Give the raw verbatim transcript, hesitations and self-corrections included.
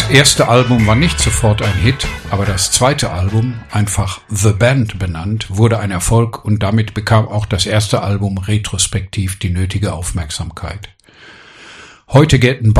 erste Album war nicht sofort ein Hit, aber das zweite Album, einfach The Band benannt, wurde ein Erfolg und damit bekam auch das erste Album retrospektiv die nötige Aufmerksamkeit. Heute gelten